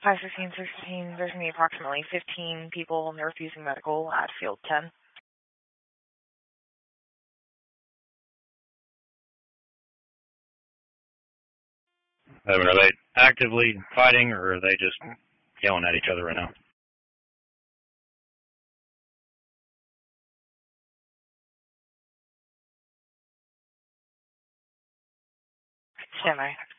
516, there's going to be approximately 15 people, and they're refusing medical at field 10. Are they actively fighting, or are they just yelling at each other right now? Stand by.